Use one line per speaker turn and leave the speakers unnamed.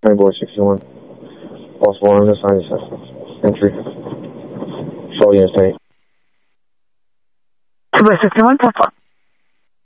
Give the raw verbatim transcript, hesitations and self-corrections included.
Boy sixty-one. Possible on this side of entry. Show you state.
Boy sixty-one, plus one.